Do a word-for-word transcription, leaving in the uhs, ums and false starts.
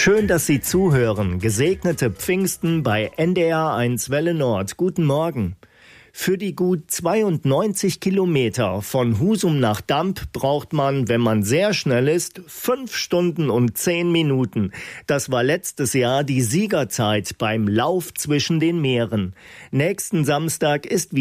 Schön, dass Sie zuhören. Gesegnete Pfingsten bei N D R eins Welle Nord. Guten Morgen. Für die gut zweiundneunzig Kilometer von Husum nach Damp braucht man, wenn man sehr schnell ist, fünf Stunden und zehn Minuten. Das war letztes Jahr die Siegerzeit beim Lauf zwischen den Meeren. Nächsten Samstag ist